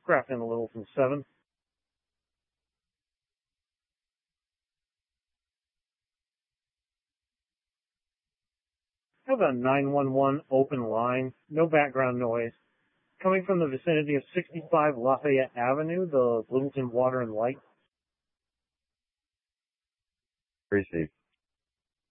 Crafting a Littleton 7. I have a 911 open line, no background noise, coming from the vicinity of 65 Lafayette Avenue, the Littleton Water and Light. Received.